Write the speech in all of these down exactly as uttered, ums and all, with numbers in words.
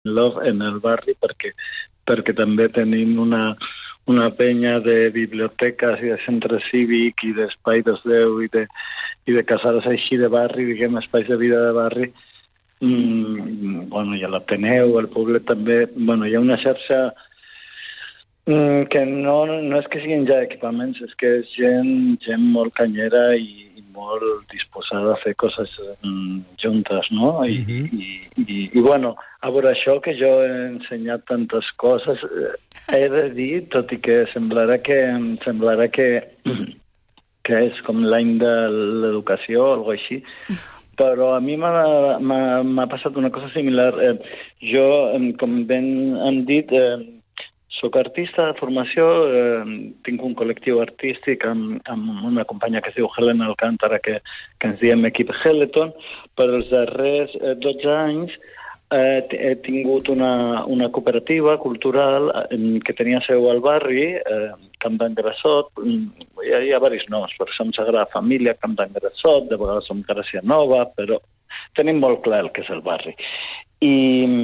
Love en el barri perquè, perquè també tenim una, una penya de biblioteques i de centre cívic i d'espai dos deu i de, i de casades així de barri, diguem, espais de vida de barri. Mm, bueno, hi ha l'Ateneu, el Poblet també. Bueno, hi ha una xarxa mm, que no, no és que siguin ja equipaments, és que és gent, gent molt canyera i, i molt disposada a fer coses mm, juntes, no? I, mm-hmm. i, i, i, bueno, a veure, això que jo he ensenyat tantes coses, eh, he de dir, tot i que semblarà que, semblarà que, que és com l'any de l'educació o alguna cosa així, però a mi m'ha passat una cosa similar. Eh, jo, com ben hem dit, eh, soc artista de formació, eh, tinc un col·lectiu artístic amb, amb una companya que es diu Helena Alcántara, que, que ens diem Equip Heleton. Per els darrers eh, dotze anys eh, he tingut una, una cooperativa cultural eh, que tenia seu al barri, eh, Camp d'en Grassot. Hi ha, hi ha diversos noms, per això em Sagrada Família, Camp d'en Grassot, de vegades som Gràcia Nova, però tenim molt clar el que és el barri. I,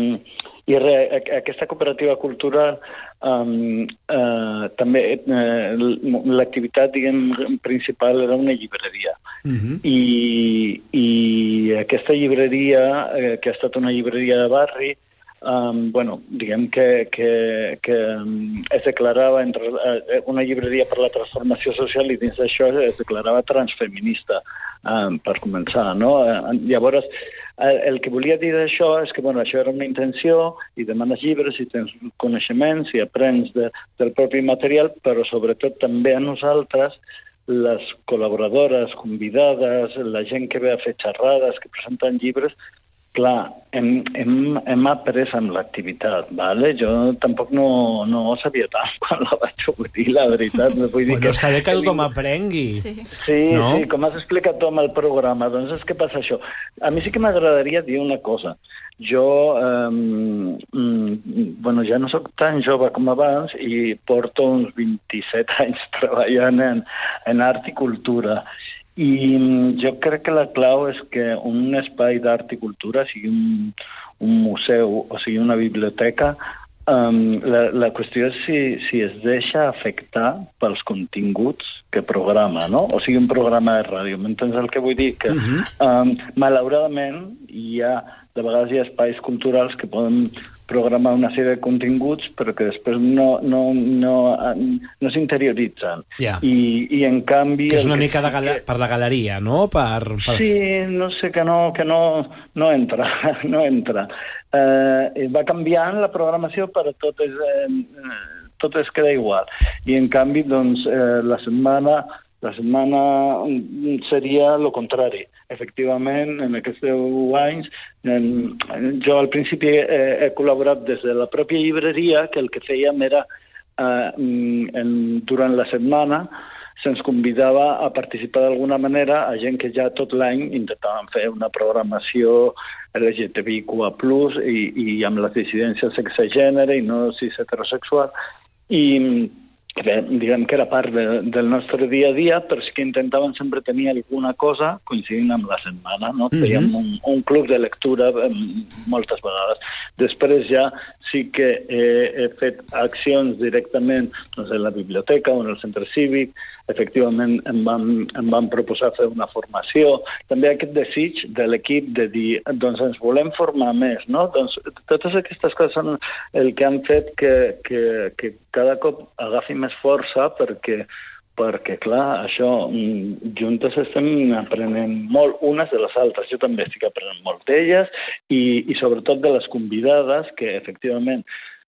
i re, aquesta cooperativa cultural um, uh, també uh, l'activitat, diguem, principal era una llibreria. Uh-huh. I, i aquesta llibreria, eh, que ha estat una llibreria de barri, Um, bueno, diguem que, que, que um, es declarava entre, uh, una llibreria per la transformació social i dins d'això es declarava transfeminista, um, per començar, no? Uh, llavors, uh, el que volia dir d'això és que, bueno, això era una intenció i demanes llibres i tens coneixements i aprens de, del propi material, però sobretot també a nosaltres, les col·laboradores, convidades, la gent que ve a fer xerrades, que presenten llibres, clar, hem, hem, hem après amb l'activitat, ¿vale? Jo tampoc no, no sabia tant quan la vaig obrir, la veritat. Vull dir bueno, que està bé que tothom aprengui. Sí, sí, no? Sí, com has explicat tu amb el programa. Doncs és que passa això. A mi sí que m'agradaria dir una cosa. Jo, um, mm, bueno, ja no sóc tan jove com abans i porto uns vint-i-set anys treballant en, en art i cultura. I jo crec que la clau és que un espai d'art i cultura, sigui un, un museu o sigui una biblioteca, um, la, la qüestió és si, si es deixa afectar pels continguts que programa, no? O sigui, un programa de ràdio. M'entens el que vull dir? Que, uh-huh. um, malauradament, hi ha, de vegades hi ha espais culturals que poden programar una sèrie de continguts però que després no, no, no, no s'interioritzen. Yeah. I, I en canvi... Que és una mica de gala... per la galeria, no? Per, per... Sí, no sé, que no, que no, no entra, no entra. Eh, va canviant la programació però tot és, eh, tot es queda igual. I en canvi, doncs, eh, la setmana... La setmana seria el contrari. Efectivament, en aquests deu anys, en, jo al principi he, he col·laborat des de la pròpia llibreria, que el que fèiem era, eh, en, durant la setmana, se'ns convidava a participar d'alguna manera a gent que ja tot l'any intentaven fer una programació L G T B I Q A plus, i, i amb la dissidència sexe-gènere i no cis heterosexual. I Bé, diguem que era part de, del nostre dia a dia, però sí que intentàvem sempre tenir alguna cosa coincidint amb la setmana, no? Mm-hmm. Fèiem un, un club de lectura moltes vegades. Després ja sí que he, he fet accions directament doncs, en la biblioteca o en el centre cívic. Efectivament em van, em van proposar fer una formació. També aquest desig de l'equip de dir, doncs ens volem formar més, no? Doncs totes aquestes coses són el que han fet que, que, que cada cop agafi més força perquè, perquè clar, això, juntes estem aprenent molt unes de les altres. Jo també estic aprenent molt d'elles i, i sobretot de les convidades que, efectivament,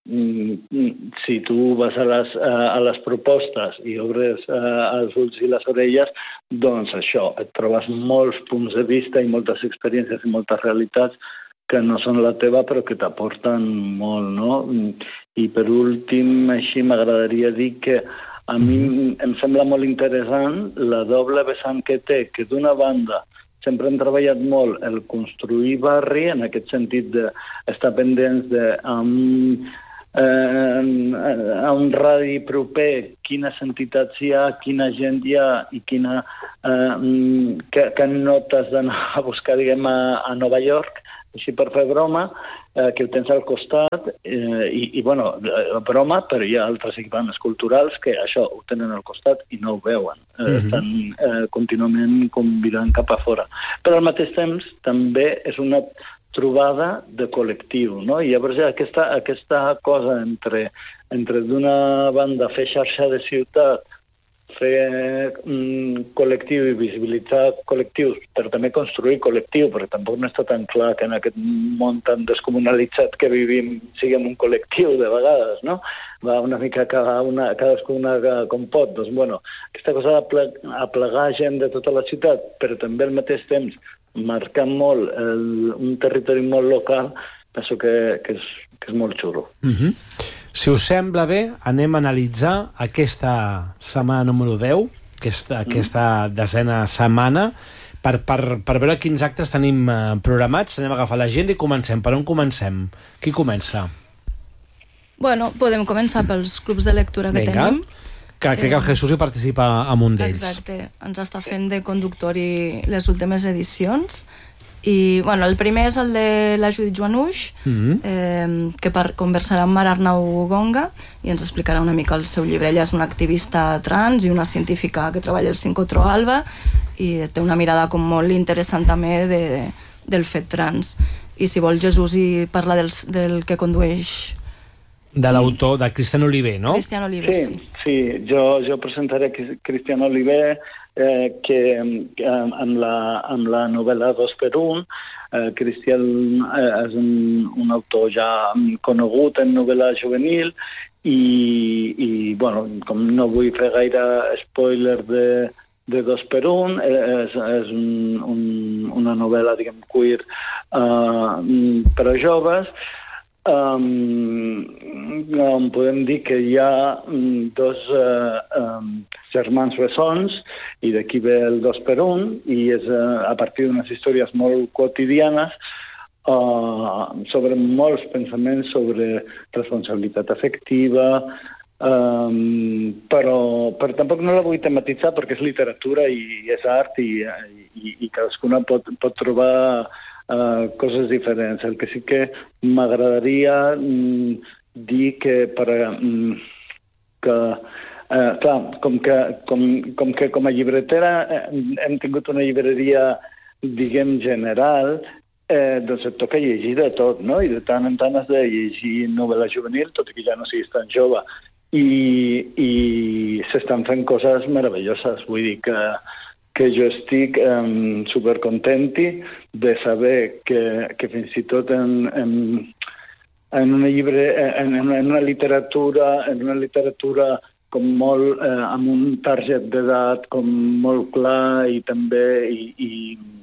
si tu vas a les, a les propostes i obres els ulls i les orelles, doncs això, et trobes molts punts de vista i moltes experiències i moltes realitats que no són la teva però que t'aporten molt, no? I per últim, així m'agradaria dir que a mi em sembla molt interessant la doble vessant que té, que d'una banda sempre hem treballat molt el construir barri, en aquest sentit d'estar pendents de... Um, Eh, a un radi proper quines entitats hi ha, quina gent hi ha i quina, eh, que, que no t'has d'anar a buscar, diguem, a, a Nova York, així per fer broma, eh, que ho tens al costat, eh, i, i bueno, broma, però hi ha altres equipaments culturals que això ho tenen al costat i no ho veuen. Eh, mm-hmm. Estan eh, contínuament convidant cap a fora. Però al mateix temps també és una trobada de col·lectiu, no? I llavors aquesta, aquesta cosa entre, entre d'una banda fer xarxa de ciutat, fer mm, col·lectiu i visibilitzar col·lectius, però també construir col·lectiu, perquè tampoc no està tan clar que en aquest món tan descomunalitzat que vivim siguem un col·lectiu de vegades, no? Va una mica cada una, cadascuna com pot. Doncs, bueno, aquesta cosa d'aplegar gent de tota la ciutat, però també al mateix temps marcar molt el, un territori molt local, penso que, que, és, que és molt xulo. Mm-hmm. Si us sembla bé, anem a analitzar aquesta setmana número deu, aquesta, aquesta desena setmana, per, per, per veure quins actes tenim eh, programats. Anem a agafar l'agenda i comencem. Per on comencem? Qui comença? Bueno, podem començar pels clubs de lectura que Vinga. tenim. Que crec que el Jesús hi participa en un d'ells. Exacte. Ens està fent de conductor les últimes edicions. I, bueno, el primer és el de la Judit Joanuix, mm-hmm. eh, que per, conversarà amb Mar Arnau Gonga i ens explicarà una mica el seu llibre. Ella és una activista trans i una científica que treballa al Sincotro Alba i té una mirada com molt interessant també de, del fet trans. I si vol, Jesús hi parla del, del que condueix... De l'autor, de Cristian Oliver, no? Cristian Oliver, sí. Sí, sí. Jo, jo presentaré Cristian Oliver, eh, que eh, amb, la, amb la novel·la Dos per un, eh, Cristian eh, és un, un autor ja conegut en novel·la juvenil i, i bueno, com no vull fer gaire spoiler de, de Dos per un, és, és un, un, una novel·la, diguem, queer eh, per a joves. Um, um, podem dir que hi ha um, dos uh, um, germans bessons i d'aquí ve el dos per un i és uh, a partir d'unes històries molt quotidianes uh, sobre molts pensaments sobre responsabilitat afectiva, um, però, però tampoc no la vull tematitzar perquè és literatura i és art i, i, i cadascuna pot, pot trobar Uh, coses diferents. El que sí que m'agradaria mm, dir que per, mm, que uh, clar, com que com, com que com a llibretera eh, hem tingut una llibreria, diguem, general, eh, doncs et toca llegir de tot, no? I de tant en tant has de llegir novel·la juvenil, tot i que ja no siguis tan jove. I, i s'estan fent coses meravelloses. Vull dir que que jo estic um, supercontenti de saber que, que fins i tot en, en, en una llibre, en, en una literatura, en una literatura com molt, eh, amb un target d'edat com molt clar i també i, i,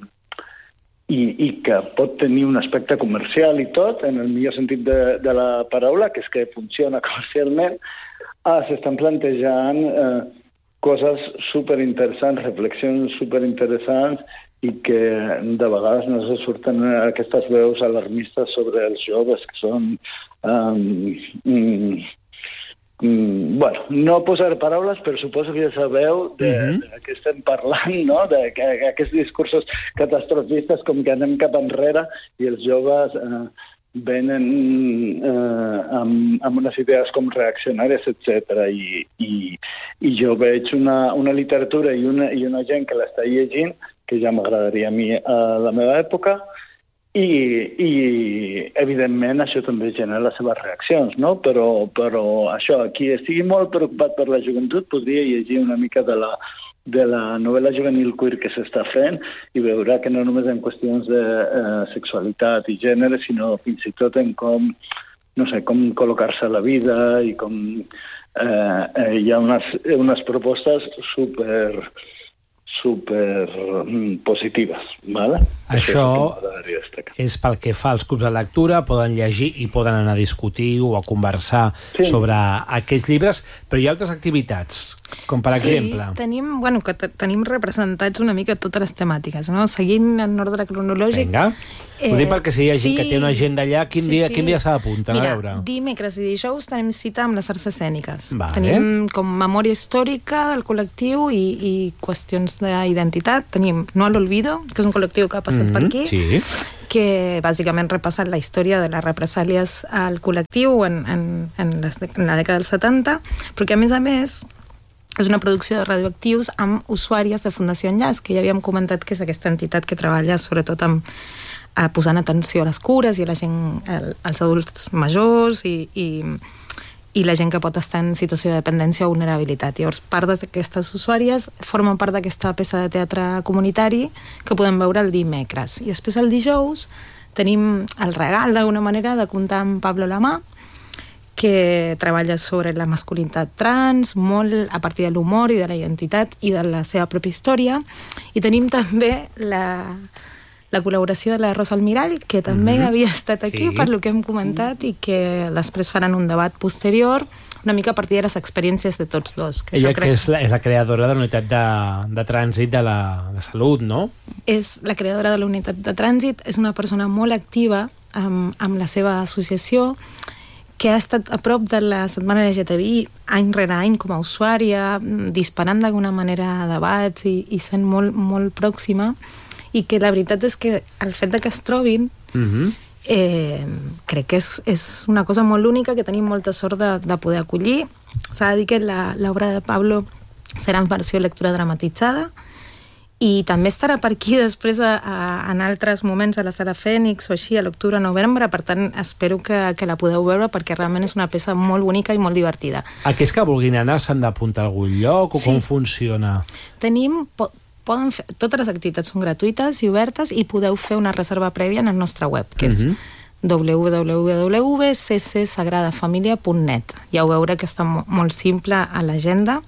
i, i que pot tenir un aspecte comercial i tot, en el millor sentit de, de la paraula, que és que funciona comercialment, ah, s'estan plantejant eh, coses superinteressants, reflexions superinteressants i que de vegades no se surten aquestes veus alarmistes sobre els joves que són... Um, um, um, bueno, no posar paraules, però suposo que ja sabeu de, mm-hmm. de què estem parlant, no? De que, aquests discursos catastrofistes com que anem cap enrere i els joves... Uh, venen eh, amb, amb unes idees com reaccionàries, etcètera. I, i, i jo veig una, una literatura i una, i una gent que l'està llegint, que ja m'agradaria a mi a la meva època, i, i evidentment això també genera les seves reaccions, no? Però, però això, qui estigui molt preocupat per la joventut podria llegir una mica de la de la novel·la juvenil queer que s'està fent i veurà que no només en qüestions de eh, sexualitat i gènere, sinó fins i tot en com, no sé, com col·locar-se a la vida i com eh, eh, hi ha unes, unes propostes super, super mm, positives, ¿vale? Això és pel que fa als clubs de lectura, poden llegir i poden anar a discutir o a conversar sí. sobre aquests llibres, però hi ha altres activitats, com per sí, exemple... tenim, bueno, que tenim representats una mica totes les temàtiques, no? Seguint en ordre cronològic... Vinga, eh, ho dic perquè si hi ha gent sí, que té una agenda allà, quin sí, dia, sí. quin dia s'ha d'apuntar a veure? Mira, dimecres i dijous tenim cita amb les arts escèniques. Vale. Tenim com memòria històrica del col·lectiu i, i qüestions d'identitat. Tenim No a l'Olvido, que és un col·lectiu que ha passat mm-hmm, per aquí, sí. que bàsicament repassen la història de les represàlies al col·lectiu en, en, en, les, en la dècada dels setanta, però que a més a més és una producció de radioactius amb usuàries de Fundació Enllaç, que ja havíem comentat que és aquesta entitat que treballa sobretot amb, a posant atenció a les cures i a la gent, als adults majors i, i, i la gent que pot estar en situació de dependència o vulnerabilitat. Llavors, part d'aquestes usuàries formen part d'aquesta peça de teatre comunitari que podem veure el dimecres. I després el dijous tenim el regal, d'alguna manera, de comptar amb Pablo Lamà, que treballa sobre la masculinitat trans, molt a partir de l'humor i de la identitat i de la seva pròpia història. I tenim també la... la col·laboració de la Rosa Almirall, que també mm-hmm. havia estat aquí, sí. per lo que hem comentat, i que després faran un debat posterior, una mica a partir de les experiències de tots dos. Que Ella crec... que és la, és la creadora de la unitat de, de trànsit de la de salut, no? És la creadora de la unitat de trànsit, és una persona molt activa amb, amb la seva associació, que ha estat a prop de la Setmana L G T B I any rere any com a usuària, disparant d'alguna manera debats i, i sent molt, molt pròxima, i que la veritat és que el fet de que es trobin uh-huh. eh, crec que és, és una cosa molt única que tenim molta sort de, de poder acollir. S'ha de dir que l'obra de Pablo serà en versió lectura dramatitzada i també estarà per aquí després a, a, en altres moments a la Sala Fènix o així a l'octubre-novembre, per tant espero que, que la podeu veure perquè realment és una peça molt bonica i molt divertida. Aquells que vulguin anar s'han d'apuntar a algun lloc o sí. com funciona? Tenim... Po- Poden fer, totes les activitats són gratuïtes i obertes i podeu fer una reserva prèvia en el nostre web, que és uh-huh. w w w punt c c sagrada família punt net. Ja ho veureu que està mo- molt simple a l'agenda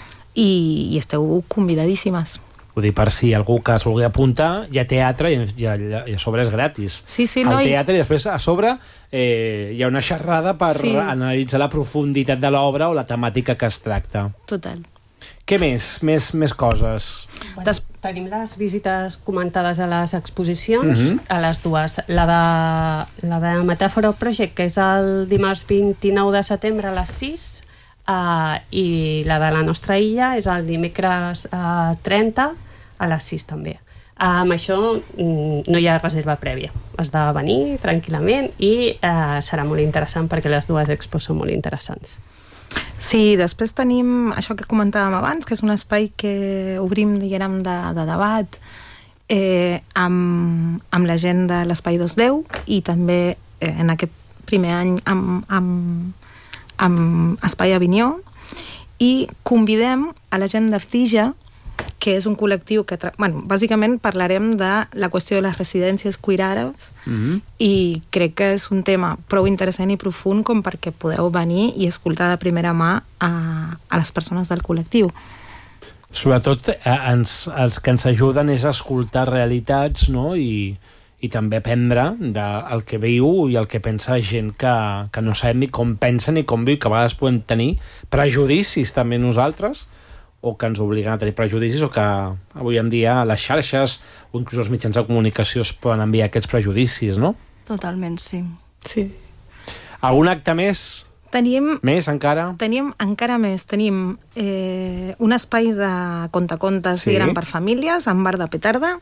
i, i esteu convidadíssimes. Vull dir, per si algú que es vulgui apuntar, hi ha teatre i, i, a, i a sobre és gratis. Sí, sí, el no, teatre i després a sobre eh, hi ha una xerrada per sí. analitzar la profunditat de l'obra o la temàtica que es tracta. Total. Què més? Més, més coses? Bueno, Des... Tenim les visites comentades a les exposicions, uh-huh. a les dues. La de, la de Metàfora Project, que és el dimarts vint-i-nou de setembre a les sis, uh, i la de la nostra illa és el dimecres uh, trenta a les sis també. Uh, amb això mm, no hi ha reserva prèvia. Has de venir tranquil·lament i uh, serà molt interessant perquè les dues expos són molt interessants. Sí, després tenim això que comentàvem abans, que és un espai que obrim, diguem, de, de debat eh, amb, amb la gent de l'Espai dos deu i també eh, en aquest primer any amb, amb, amb Espai Avinyó, i convidem a la gent d'Aftija, que és un col·lectiu que... Tra... Bueno, bàsicament parlarem de la qüestió de les residències queer-àrabs mm-hmm. i crec que és un tema prou interessant i profund com perquè podeu venir i escoltar de primera mà a, a les persones del col·lectiu. Sobretot, eh, ens, els que ens ajuden és escoltar realitats, no?, i, i també aprendre del que viu i el que pensa gent que, que no sabem ni com pensa ni com viu, que a vegades podem tenir prejudicis també nosaltres, o que ens obliguen a tenir prejudicis, o que avui en dia a les xarxes o inclús els mitjans de comunicació es poden enviar aquests prejudicis, no? Totalment, sí. Sí. Algun acte més? Tenim... Més, encara? Tenim encara més. Tenim eh, un espai de contacontes sí. gran per famílies, amb bar de petarda,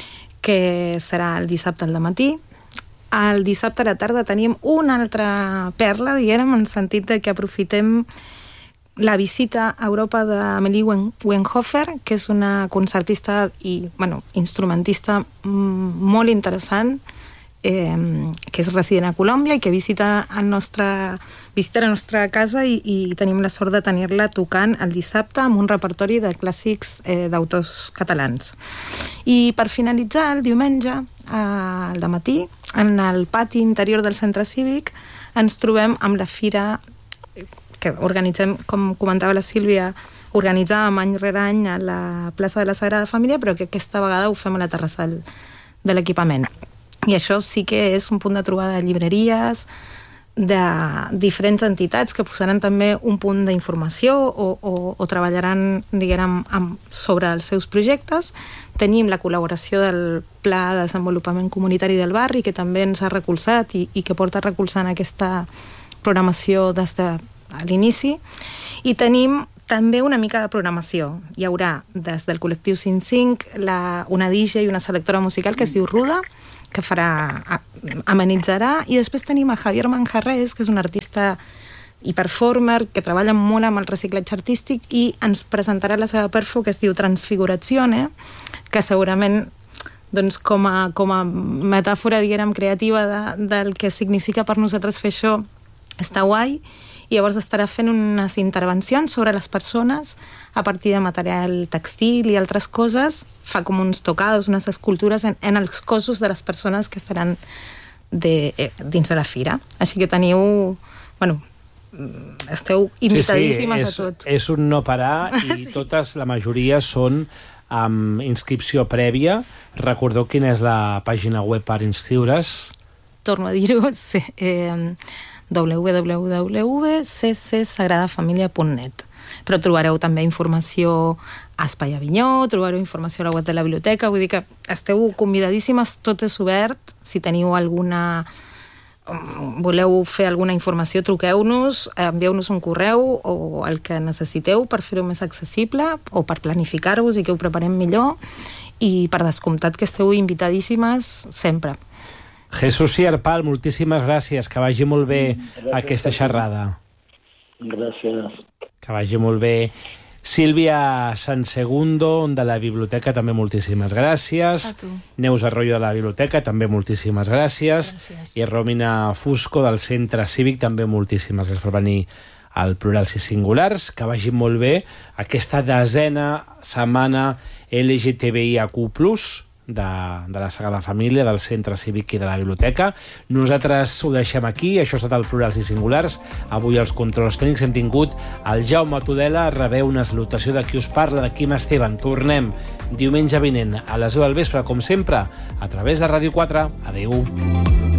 que serà el dissabte al matí. El dissabte a la tarda tenim una altra perla, diguem, en el sentit de que aprofitem la visita a Europa d'Amélie Wenhofer, que és una concertista i, bueno, instrumentista molt interessant, eh, que és resident a Colòmbia i que visita, el nostre, visita la nostra casa i, i tenim la sort de tenir-la tocant el dissabte amb un repertori de clàssics eh, d'autors catalans. I per finalitzar, el diumenge, eh, al dematí, en el pati interior del centre cívic, ens trobem amb la fira que organitzem, com comentava la Sílvia, organitzàvem any rere any a la plaça de la Sagrada Família, però que aquesta vegada ho fem a la terrassa de l'equipament. I això sí que és un punt de trobada de llibreries, de diferents entitats que posaran també un punt d'informació o, o, o treballaran, diguem, amb, sobre els seus projectes. Tenim la col·laboració del Pla de Desenvolupament Comunitari del Barri, que també ens ha recolzat i, i que porta recolzant aquesta programació des de a l'inici, i tenim també una mica de programació. Hi haurà des del col·lectiu cinc cinc la, una D J i una selectora musical que es diu Ruda, que farà, amenitzarà, i després tenim a Javier Manjarres, que és un artista i performer que treballa molt amb el reciclatge artístic i ens presentarà la seva perfo que es diu Transfigurazione, que segurament doncs, com, a, com a metàfora, diguem, creativa de, del que significa per nosaltres fer això està guai. I llavors estarà fent unes intervencions sobre les persones a partir de material textil i altres coses. Fa com uns tocados, unes escultures en, en els cossos de les persones que estaran de, eh, dins de la fira. Així que teniu... Bueno, esteu invitadíssimes sí, sí, és, a tot. És un no parar i sí. Totes, la majoria, són amb inscripció prèvia. Recordeu quina és la pàgina web per inscriure's? Torno a dir-ho, sí, eh, w w w punt c c sagrada família punt net. Però trobareu també informació a Espai Avinyó, trobareu informació a la web de la biblioteca, vull dir que esteu convidadíssimes, tot és obert. Si teniu alguna... voleu fer alguna informació, truqueu-nos, envieu-nos un correu o el que necessiteu per fer-ho més accessible o per planificar-vos i que ho preparem millor, i per descomptat que esteu invitadíssimes sempre. Jesús Sierpal, moltíssimes gràcies, que vagi molt bé gràcies aquesta xerrada. Gràcies. Que vagi molt bé. Sílvia Sansegundo, de la biblioteca, també moltíssimes gràcies. A tu. Neus Arroyo, de la biblioteca, també moltíssimes gràcies. Gràcies. I Romina Fusco, del Centre Cívic, també moltíssimes gràcies per venir al Plurals i Singulars. Que vagi molt bé aquesta desena setmana L G T B I A Q plus, de, de la Sagrada Família, del Centre Cívic i de la Biblioteca. Nosaltres ho deixem aquí. Això ha estat el Plurals i Singulars. Avui als controls tècnics hem tingut el Jaume Tudela. Rebeu una salutació de qui us parla, de Quim Esteban. Tornem diumenge vinent a les deu del vespre, com sempre, a través de Ràdio quatre. Adéu.